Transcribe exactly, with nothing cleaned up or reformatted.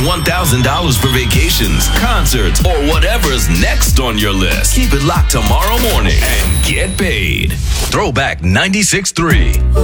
one thousand dollars for vacations, concerts, or whatever's next on your list. Keep it locked tomorrow morning and get paid. Throwback ninety-six point three.